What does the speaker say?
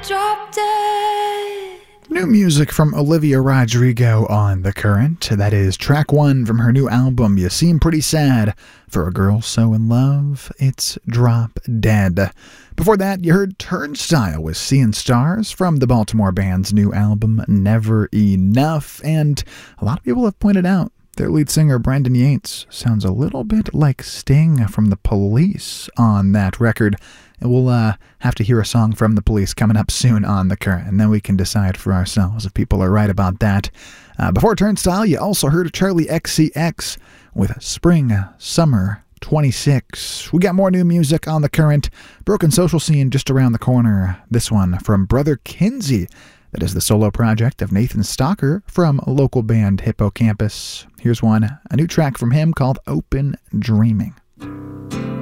drop dead. New music from Olivia Rodrigo on The Current. That is track 1 from her new album, You Seem Pretty Sad. For a Girl So In Love, it's Drop Dead. Before that, you heard Turnstile with Seeing Stars from the Baltimore band's new album, Never Enough. And a lot of people have pointed out their lead singer, Brendan Yates, sounds a little bit like Sting from The Police on that record. And we'll have to hear a song from The Police coming up soon on The Current, and then we can decide for ourselves if people are right about that. Before Turnstile, you also heard Charlie XCX with Spring Summer 26. We got more new music on The Current. Broken Social Scene just around the corner. This one from Brother Kinsey. That is the solo project of Nathan Stalker from local band Hippocampus. Here's one, a new track from him called Open Dreaming.